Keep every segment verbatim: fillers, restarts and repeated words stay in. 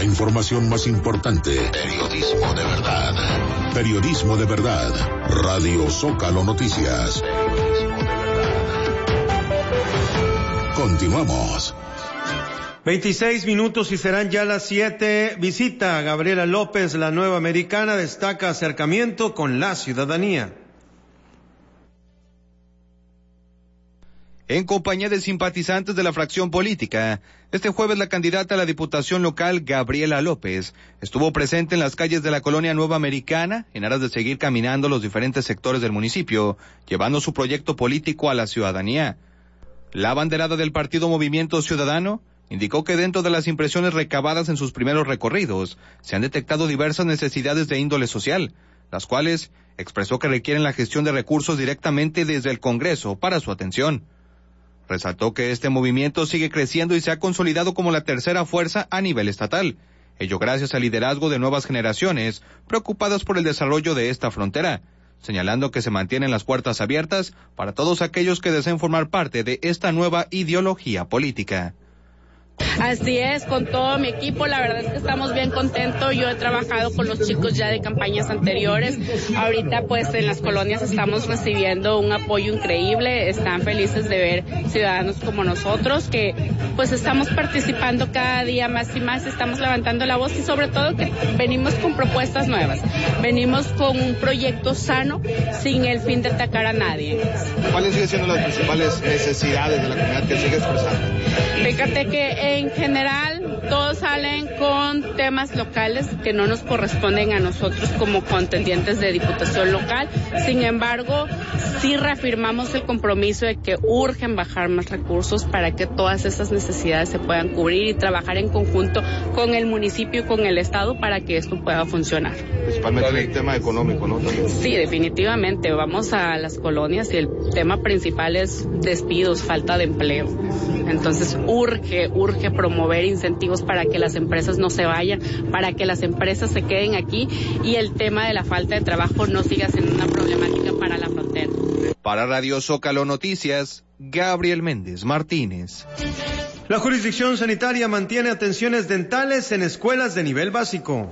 La información más importante. Periodismo de verdad. Periodismo de verdad. Radio Zócalo Noticias. Continuamos. veintiséis minutos y serán ya las siete. Visita a Gabriela López, la nueva americana, destaca acercamiento con la ciudadanía. En compañía de simpatizantes de la fracción política, este jueves la candidata a la diputación local, Gabriela López, estuvo presente en las calles de la colonia Nueva Americana en aras de seguir caminando los diferentes sectores del municipio, llevando su proyecto político a la ciudadanía. La abanderada del partido Movimiento Ciudadano indicó que dentro de las impresiones recabadas en sus primeros recorridos, se han detectado diversas necesidades de índole social, las cuales expresó que requieren la gestión de recursos directamente desde el Congreso para su atención. Resaltó que este movimiento sigue creciendo y se ha consolidado como la tercera fuerza a nivel estatal, ello gracias al liderazgo de nuevas generaciones preocupadas por el desarrollo de esta frontera, señalando que se mantienen las puertas abiertas para todos aquellos que deseen formar parte de esta nueva ideología política. Así es, con todo mi equipo, la verdad es que estamos bien contentos. Yo he trabajado con los chicos ya de campañas anteriores. Ahorita pues en las colonias estamos recibiendo un apoyo increíble. Están felices de ver ciudadanos como nosotros que pues estamos participando cada día más y más, estamos levantando la voz y sobre todo que venimos con propuestas nuevas. Venimos con un proyecto sano sin el fin de atacar a nadie. ¿Cuáles siguen siendo las principales necesidades de la comunidad que sigue expresando? Fíjate que en general todos salen con temas locales que no nos corresponden a nosotros como contendientes de diputación local. Sin embargo, sí reafirmamos el compromiso de que urgen bajar más recursos para que todas esas necesidades se puedan cubrir y trabajar en conjunto con el municipio y con el Estado para que esto pueda funcionar. Principalmente en el tema económico, ¿no? También. Sí, definitivamente. Vamos a las colonias y el tema principal es despidos, falta de empleo. Entonces urge, urge promover incentivos para que las empresas no se vayan, para que las empresas se queden aquí y el tema de la falta de trabajo no siga siendo una problemática para la frontera. Para Radio Zócalo Noticias, Gabriel Méndez Martínez. La jurisdicción sanitaria mantiene atenciones dentales en escuelas de nivel básico.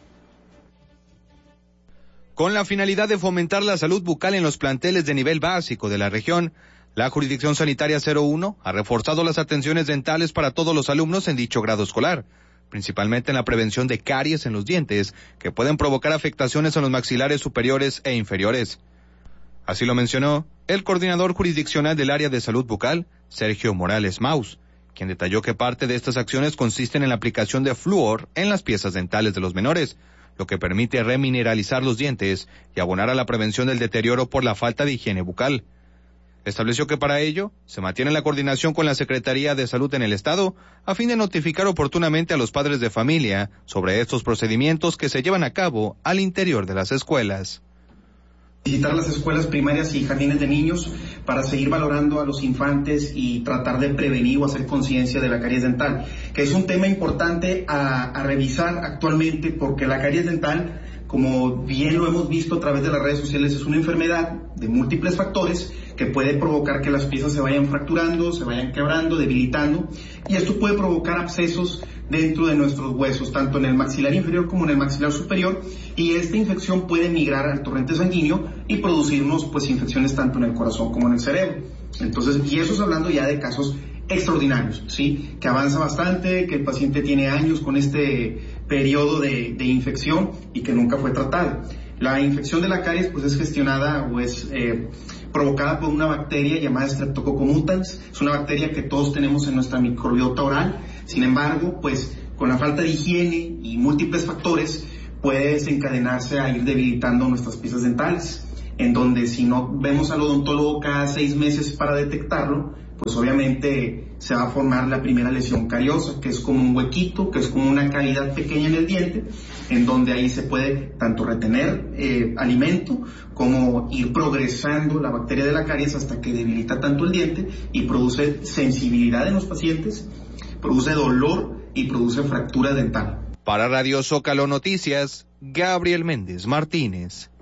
Con la finalidad de fomentar la salud bucal en los planteles de nivel básico de la región, la Jurisdicción Sanitaria cero uno ha reforzado las atenciones dentales para todos los alumnos en dicho grado escolar, principalmente en la prevención de caries en los dientes, que pueden provocar afectaciones en los maxilares superiores e inferiores. Así lo mencionó el coordinador jurisdiccional del área de salud bucal, Sergio Morales Maus, quien detalló que parte de estas acciones consisten en la aplicación de flúor en las piezas dentales de los menores, lo que permite remineralizar los dientes y abonar a la prevención del deterioro por la falta de higiene bucal. Estableció que para ello se mantiene la coordinación con la Secretaría de Salud en el Estado a fin de notificar oportunamente a los padres de familia sobre estos procedimientos que se llevan a cabo al interior de las escuelas. Visitar las escuelas primarias y jardines de niños para seguir valorando a los infantes y tratar de prevenir o hacer conciencia de la caries dental, que es un tema importante a, a revisar actualmente porque la caries dental, como bien lo hemos visto a través de las redes sociales, es una enfermedad de múltiples factores que puede provocar que las piezas se vayan fracturando, se vayan quebrando, debilitando, y esto puede provocar abscesos dentro de nuestros huesos, tanto en el maxilar inferior como en el maxilar superior, y esta infección puede migrar al torrente sanguíneo y producirnos pues infecciones tanto en el corazón como en el cerebro. Entonces, y eso es hablando ya de casos extraordinarios, ¿sí? Que avanza bastante, que el paciente tiene años con este periodo de, de infección y que nunca fue tratado. La infección de la caries pues es gestionada o es eh, provocada por una bacteria llamada Streptococcus mutans. Es una bacteria que todos tenemos en nuestra microbiota oral. Sin embargo, pues con la falta de higiene y múltiples factores puede desencadenarse a ir debilitando nuestras piezas dentales, en donde si no vemos al odontólogo cada seis meses para detectarlo, pues obviamente se va a formar la primera lesión cariosa, que es como un huequito, que es como una cavidad pequeña en el diente, en donde ahí se puede tanto retener eh, alimento como ir progresando la bacteria de la caries hasta que debilita tanto el diente y produce sensibilidad en los pacientes, produce dolor y produce fractura dental. Para Radio Zócalo Noticias, Gabriel Méndez Martínez.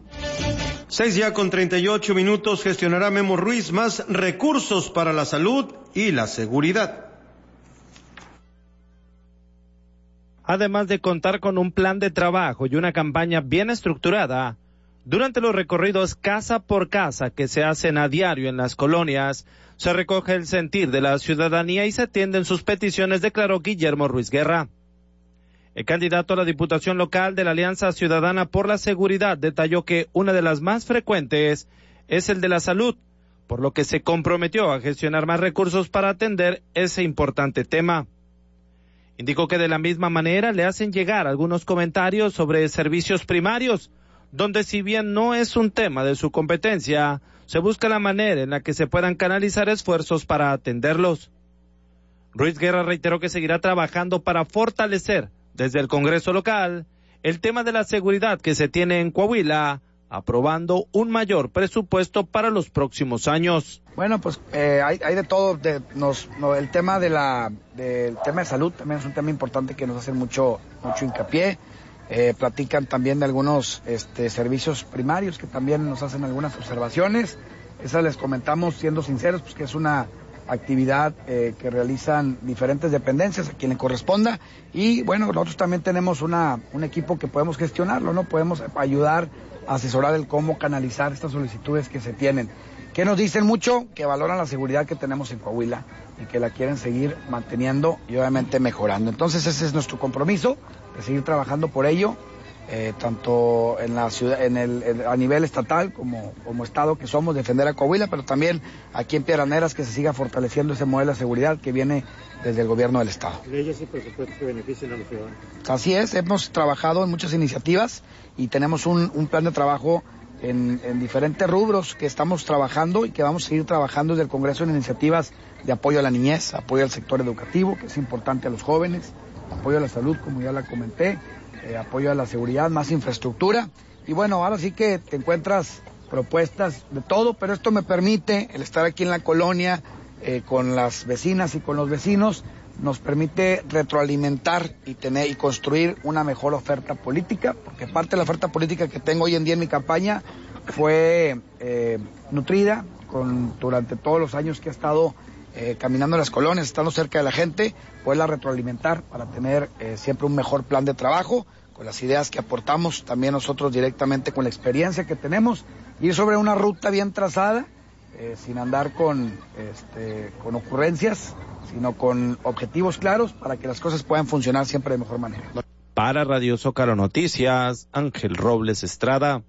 Seis ya con treinta y ocho minutos, gestionará Memo Ruiz más recursos para la salud y la seguridad. además de contar con un plan de trabajo y una campaña bien estructurada. Durante los recorridos casa por casa que se hacen a diario en las colonias, se recoge el sentir de la ciudadanía y se atienden sus peticiones, declaró Guillermo Ruiz Guerra. El candidato a la Diputación Local de la Alianza Ciudadana por la Seguridad detalló que una de las más frecuentes es el de la salud, por lo que se comprometió a gestionar más recursos para atender ese importante tema. Indicó que de la misma manera le hacen llegar algunos comentarios sobre servicios primarios, donde si bien no es un tema de su competencia, se busca la manera en la que se puedan canalizar esfuerzos para atenderlos. Ruiz Guerra reiteró que seguirá trabajando para fortalecer desde el Congreso local el tema de la seguridad que se tiene en Coahuila, aprobando un mayor presupuesto para los próximos años. Bueno, pues eh, hay, hay de todo. De, nos, no, el tema de la, del tema de salud también es un tema importante que nos hacen mucho, mucho hincapié. Eh, platican también de algunos este, servicios primarios que también nos hacen algunas observaciones. Esas les comentamos siendo sinceros, pues que es una actividad eh, que realizan diferentes dependencias a quien le corresponda. Y bueno, nosotros también tenemos una, un equipo que podemos gestionarlo, ¿no? Podemos ayudar a asesorar el cómo canalizar estas solicitudes que se tienen. ¿Qué nos dicen mucho? Que valoran la seguridad que tenemos en Coahuila y que la quieren seguir manteniendo y obviamente mejorando. Entonces ese es nuestro compromiso, de seguir trabajando por ello, eh, tanto en la ciudad, en el, en, a nivel estatal como, como estado que somos, defender a Coahuila, pero también aquí en Piedras Negras que se siga fortaleciendo ese modelo de seguridad que viene desde el gobierno del estado. Leyes y presupuestos que beneficien a los ciudadanos. Así es, hemos trabajado en muchas iniciativas y tenemos un, un plan de trabajo en, en diferentes rubros que estamos trabajando y que vamos a seguir trabajando desde el Congreso en iniciativas de apoyo a la niñez, apoyo al sector educativo, que es importante a los jóvenes, apoyo a la salud, como ya la comenté, eh, apoyo a la seguridad, más infraestructura. Y bueno, ahora sí que te encuentras propuestas de todo, pero esto me permite, el estar aquí en la colonia, eh, con las vecinas y con los vecinos, nos permite retroalimentar y tener y construir una mejor oferta política, porque parte de la oferta política que tengo hoy en día en mi campaña fue eh, nutrida con, durante todos los años que he estado eh, caminando en las colonias, estando cerca de la gente, poderla retroalimentar para tener eh, siempre un mejor plan de trabajo, con las ideas que aportamos también nosotros directamente con la experiencia que tenemos, ir sobre una ruta bien trazada, eh, sin andar con, este, con ocurrencias, sino con objetivos claros para que las cosas puedan funcionar siempre de mejor manera. Para Radio Zócalo Noticias, Ángel Robles Estrada.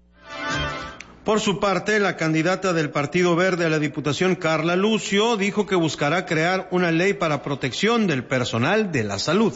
Por su parte, la candidata del Partido Verde a la Diputación, Carla Lucio, dijo que buscará crear una ley para protección del personal de la salud.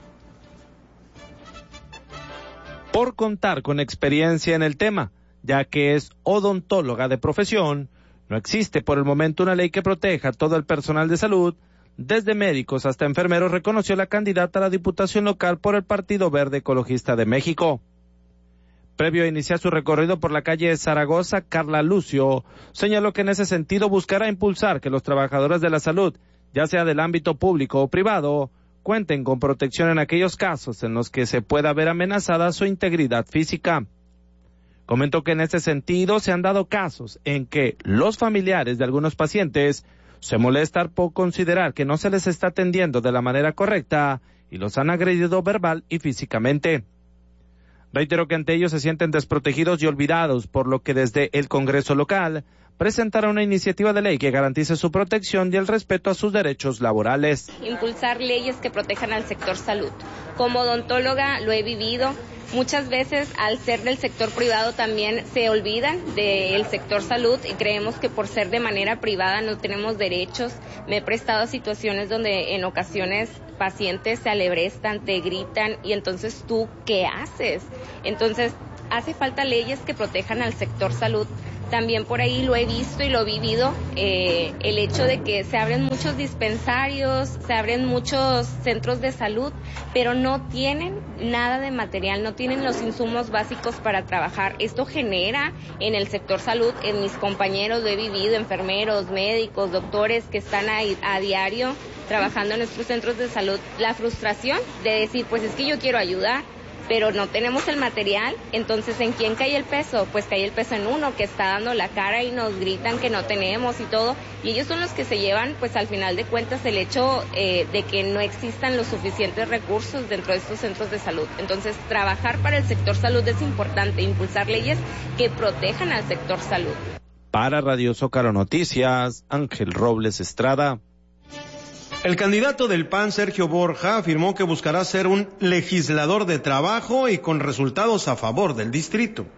Por contar con experiencia en el tema, ya que es odontóloga de profesión, no existe por el momento una ley que proteja a todo el personal de salud, desde médicos hasta enfermeros, reconoció la candidata a la Diputación Local por el Partido Verde Ecologista de México. Previo a iniciar su recorrido por la calle de Zaragoza, Carla Lucio señaló que en ese sentido buscará impulsar que los trabajadores de la salud, ya sea del ámbito público o privado, cuenten con protección en aquellos casos en los que se pueda ver amenazada su integridad física. Comentó que en ese sentido se han dado casos en que los familiares de algunos pacientes se molestan por considerar que no se les está atendiendo de la manera correcta y los han agredido verbal y físicamente. Reiteró que ante ellos se sienten desprotegidos y olvidados, por lo que desde el Congreso local presentará una iniciativa de ley que garantice su protección y el respeto a sus derechos laborales. Impulsar leyes que protejan al sector salud. Como odontóloga lo he vivido. Muchas veces al ser del sector privado también se olvidan del sector salud y creemos que por ser de manera privada no tenemos derechos. Me he prestado a situaciones donde en ocasiones pacientes se alebrestan, te gritan y entonces tú, ¿qué haces? Entonces hace falta leyes que protejan al sector salud. También por ahí lo he visto y lo he vivido, eh, el hecho de que se abren muchos dispensarios, se abren muchos centros de salud, pero no tienen nada de material, no tienen los insumos básicos para trabajar. Esto genera en el sector salud, en mis compañeros lo he vivido, enfermeros, médicos, doctores que están ahí a diario trabajando en nuestros centros de salud, la frustración de decir, pues es que yo quiero ayudar. pero no tenemos el material. Entonces, ¿en quién cae el peso? Pues cae el peso en uno que está dando la cara y nos gritan que no tenemos y todo, y ellos son los que se llevan, pues al final de cuentas, el hecho eh, de que no existan los suficientes recursos dentro de estos centros de salud. Entonces, trabajar para el sector salud es importante, impulsar leyes que protejan al sector salud. Para Radio Zócalo Noticias, Ángel Robles Estrada. El candidato del P A N, Sergio Borja, afirmó que buscará ser un legislador de trabajo y con resultados a favor del distrito.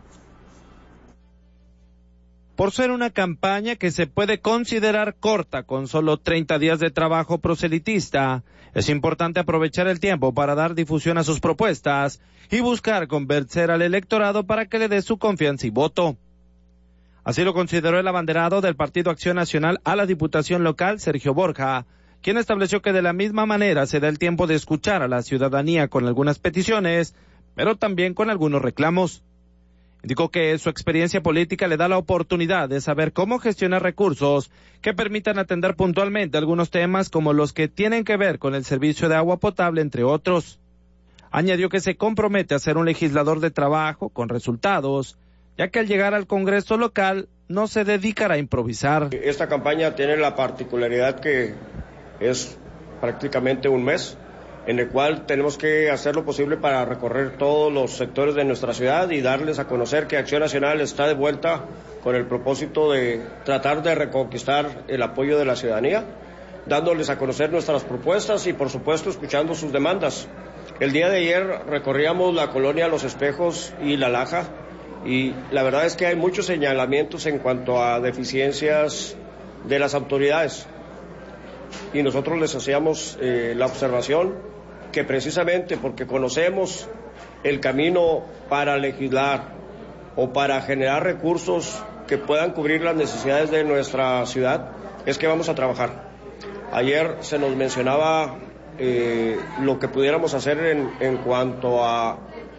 Por ser una campaña que se puede considerar corta con solo treinta días de trabajo proselitista, es importante aprovechar el tiempo para dar difusión a sus propuestas y buscar convencer al electorado para que le dé su confianza y voto. Así lo consideró el abanderado del Partido Acción Nacional a la Diputación Local, Sergio Borja, quien estableció que de la misma manera se da el tiempo de escuchar a la ciudadanía con algunas peticiones, pero también con algunos reclamos. Indicó que su experiencia política le da la oportunidad de saber cómo gestionar recursos que permitan atender puntualmente algunos temas como los que tienen que ver con el servicio de agua potable, entre otros. Añadió que se compromete a ser un legislador de trabajo con resultados, ya que al llegar al Congreso local no se dedicará a improvisar. Esta campaña tiene la particularidad que es prácticamente un mes, en el cual tenemos que hacer lo posible para recorrer todos los sectores de nuestra ciudad y darles a conocer que Acción Nacional está de vuelta con el propósito de tratar de reconquistar el apoyo de la ciudadanía, dándoles a conocer nuestras propuestas y por supuesto escuchando sus demandas. El día de ayer recorríamos la colonia Los Espejos y La Laja, y la verdad es que hay muchos señalamientos en cuanto a deficiencias de las autoridades. Y nosotros les hacíamos eh, la observación que precisamente porque conocemos el camino para legislar o para generar recursos que puedan cubrir las necesidades de nuestra ciudad, es que vamos a trabajar. Ayer se nos mencionaba eh, lo que pudiéramos hacer en, en cuanto a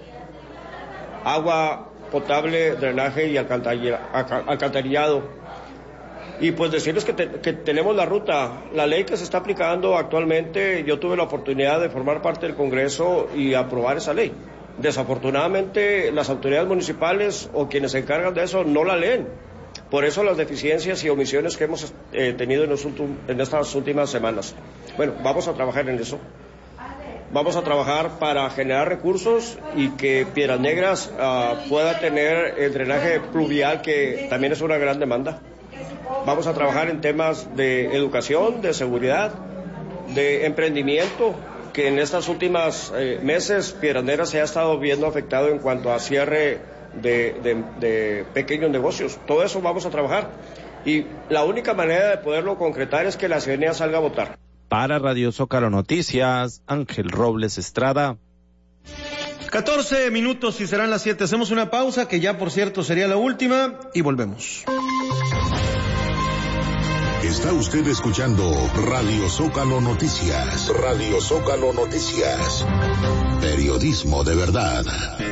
agua potable, drenaje y alcantarillado. Y pues decirles que, te, que tenemos la ruta, la ley que se está aplicando actualmente. Yo tuve la oportunidad de formar parte del Congreso y aprobar esa ley. Desafortunadamente las autoridades municipales o quienes se encargan de eso no la leen. Por eso las deficiencias y omisiones que hemos eh, tenido en, los ultim- en estas últimas semanas. Bueno, vamos a trabajar en eso. Vamos a trabajar para generar recursos y que Piedras Negras uh, pueda tener el drenaje pluvial, que también es una gran demanda. Vamos a trabajar en temas de educación, de seguridad, de emprendimiento, que en estas últimas eh, meses Piedras Negras se ha estado viendo afectado en cuanto a cierre de, de, de pequeños negocios. Todo eso vamos a trabajar y la única manera de poderlo concretar es que la ciudadanía salga a votar. Para Radio Zócalo Noticias, Ángel Robles Estrada. catorce minutos y serán las siete. Hacemos una pausa que ya por cierto sería la última y volvemos. Está usted escuchando Radio Zócalo Noticias. Radio Zócalo Noticias. Periodismo de verdad.